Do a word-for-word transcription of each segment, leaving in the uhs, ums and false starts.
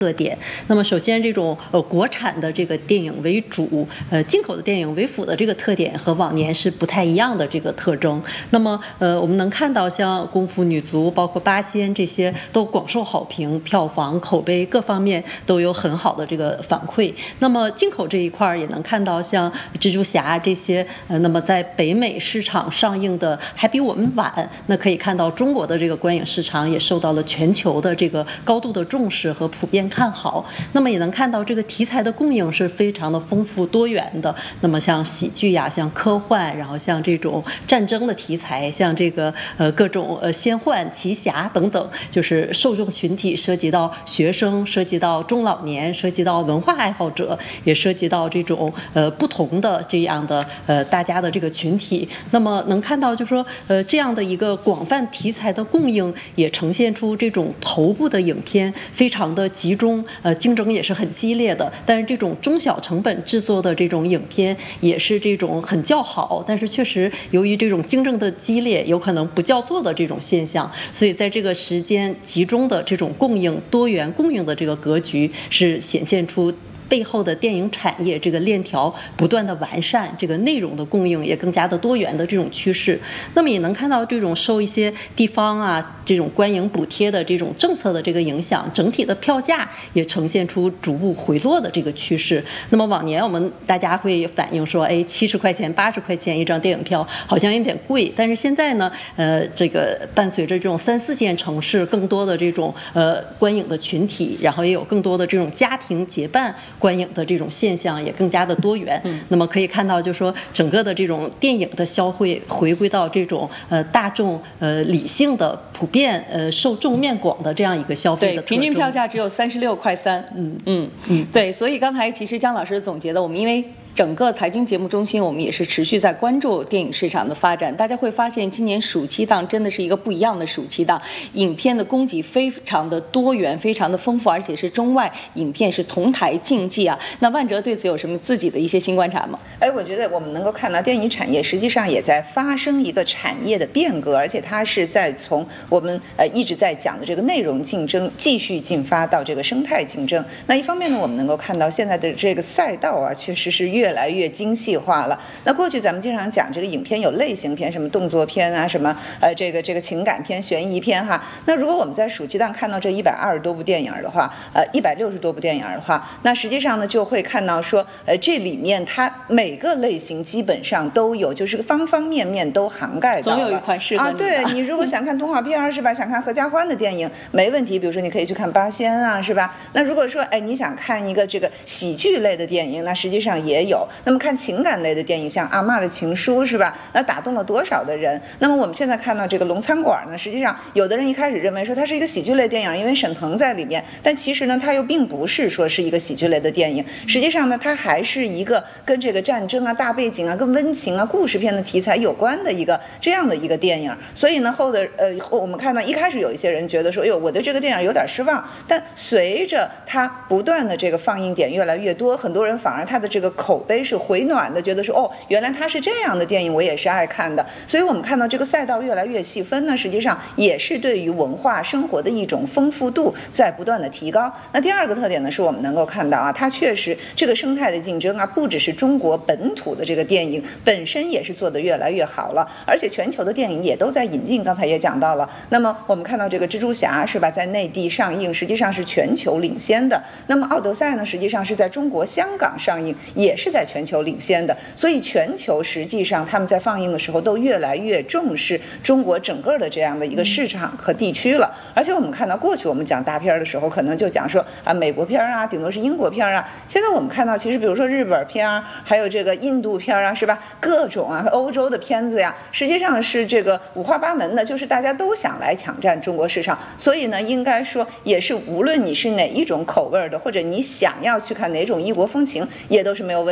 特点。那么首先这种呃国产的这个电影为主，呃进口的电影为辅的这个特点和往年是不太一样的这个特征。那么呃我们能看到像功夫女足包括八仙这些都广受好评，票房口碑各方面都有很好的这个反馈。那么进口这一块也能看到像蜘蛛侠这些呃那么在北美市场上映的还比我们晚，那可以看到中国的这个观影市场也受到了全球的这个高度的重视和普遍看好。那么也能看到这个题材的供应是非常的丰富多元的。那么像喜剧呀，像科幻，然后像这种战争的题材，像这个呃各种呃仙幻奇侠等等，就是受众群体涉及到学生，涉及到中老年，涉及到文化爱好者，也涉及到这种呃不同的这样的呃大家的这个群体。那么能看到就是说呃这样的一个广泛题材的供应，也呈现出这种头部的影片非常的集中，呃，竞争也是很激烈的。但是这种中小成本制作的这种影片也是这种很较好，但是确实由于这种竞争的激烈，有可能不叫座的这种现象，所以在这个时间集中的这种供应多元供应的这个格局，是显现出背后的电影产业这个链条不断的完善，这个内容的供应也更加的多元的这种趋势。那么也能看到这种受一些地方啊这种观影补贴的这种政策的这个影响，整体的票价也呈现出逐步回落的这个趋势。那么往年我们大家会反映说，哎，七十块钱、八十块钱一张电影票好像有点贵，但是现在呢，呃，这个伴随着这种三四线城市更多的这种呃观影的群体，然后也有更多的这种家庭结伴观影的这种现象也更加的多元。嗯、那么可以看到，就是说整个的这种电影的消费回归到这种呃大众呃理性的普遍呃受众面广的这样一个消费的特征。 对，平均票价只有三十六块三。嗯嗯嗯，对，所以刚才其实姜老师总结的，我们因为整个财经节目中心，我们也是持续在关注电影市场的发展。大家会发现，今年暑期档真的是一个不一样的暑期档，影片的供给非常的多元，非常的丰富，而且是中外影片是同台竞技啊。那万哲对此有什么自己的一些新观察吗？ 哎，我觉得我们能够看到电影产业实际上也在发生一个产业的变革，而且它是在从我们呃一直在讲的这个内容竞争继续进发到这个生态竞争。那一方面呢，我们能够看到现在的这个赛道啊，确实是越来越精细化了。那过去咱们经常讲这个影片有类型片，什么动作片啊，什么呃这个这个情感片、悬疑片哈。那如果我们在暑期档看到这一百二十多部电影的话，呃一百六十多部电影的话，那实际上呢就会看到说，呃这里面它每个类型基本上都有，就是方方面面都涵盖到了。 总有一款适合你啊，对你如果想看动画片是吧，想看合家欢的电影没问题，比如说你可以去看八仙啊，是吧？那如果说哎你想看一个这个喜剧类的电影，那实际上也有。那么看情感类的电影，像阿嬷的情书是吧？那打动了多少的人？那么我们现在看到这个龙餐馆呢，实际上有的人一开始认为说它是一个喜剧类电影，因为沈腾在里面，但其实呢它又并不是说是一个喜剧类的电影，实际上呢它还是一个跟这个战争啊、大背景啊、跟温情啊、故事片的题材有关的一个这样的一个电影。所以呢后的呃后我们看到一开始有一些人觉得说，哎呦我对这个电影有点失望，但随着它不断的这个放映点越来越多，很多人反而它的这个口碑是回暖的，觉得说哦原来它是这样的电影，我也是爱看的。所以我们看到这个赛道越来越细分呢，实际上也是对于文化生活的一种丰富度在不断的提高。那第二个特点呢，是我们能够看到啊，它确实这个生态的竞争啊，不只是中国本土的这个电影本身也是做得越来越好了，而且全球的电影也都在引进，刚才也讲到了。那么我们看到这个蜘蛛侠是吧，在内地上映实际上是全球领先的，那么奥德赛呢实际上是在中国香港上映，也是在全球领先的。所以全球实际上他们在放映的时候都越来越重视中国整个的这样的一个市场和地区了。而且我们看到过去我们讲大片的时候可能就讲说啊美国片啊，顶多是英国片啊，现在我们看到其实比如说日本片啊，还有这个印度片啊，是吧，各种啊欧洲的片子呀，实际上是这个五花八门的，就是大家都想来抢占中国市场。所以呢应该说也是无论你是哪一种口味的，或者你想要去看哪种异国风情，也都是没有问题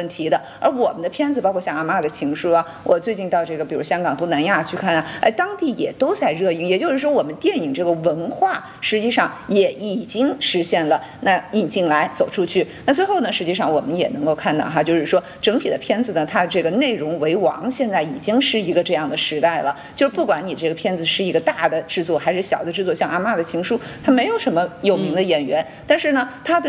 题的。而我们的片子，包括像阿嬷的情书啊，我最近到这个比如香港、东南亚去看啊，哎，当地也都在热映。也就是说，我们电影这个文化实际上也已经实现了那引进来走出去。那最后呢，实际上我们也能够看到哈，就是说整体的片子呢，它这个内容为王，现在已经是一个这样的时代了。就是不管你这个片子是一个大的制作还是小的制作，像阿嬷的情书，它没有什么有名的演员，但是呢，它的